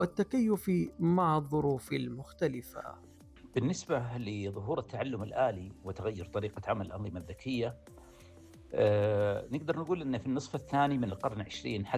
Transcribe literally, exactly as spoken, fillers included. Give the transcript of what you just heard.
والتكيف مع الظروف المختلفة. بالنسبة لظهور التعلم الآلي وتغير طريقة عمل الأنظمة الذكية، آه، نقدر نقول أن في النصف الثاني من القرن العشرين